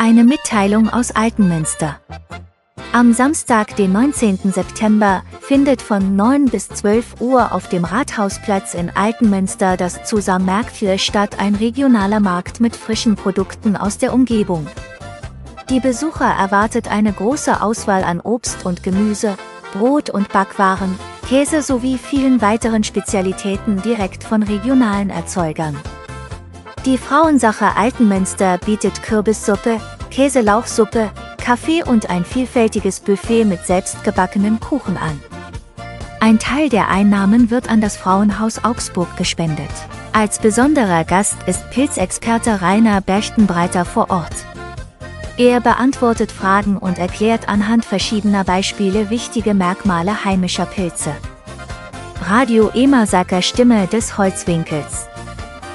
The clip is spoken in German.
Eine Mitteilung aus Altenmünster. Am Samstag, den 19. September, findet von 9 bis 12 Uhr auf dem Rathausplatz in Altenmünster das Zusammenmärktle statt, ein regionaler Markt mit frischen Produkten aus der Umgebung. Die Besucher erwartet eine große Auswahl an Obst und Gemüse, Brot und Backwaren, Käse sowie vielen weiteren Spezialitäten direkt von regionalen Erzeugern. Die Frauensache Altenmünster bietet Kürbissuppe, Käselauchsuppe, Kaffee und ein vielfältiges Buffet mit selbstgebackenem Kuchen an. Ein Teil der Einnahmen wird an das Frauenhaus Augsburg gespendet. Als besonderer Gast ist Pilzexperte Rainer Berchtenbreiter vor Ort. Er beantwortet Fragen und erklärt anhand verschiedener Beispiele wichtige Merkmale heimischer Pilze. Radio Emersacker Stimme des Holzwinkels.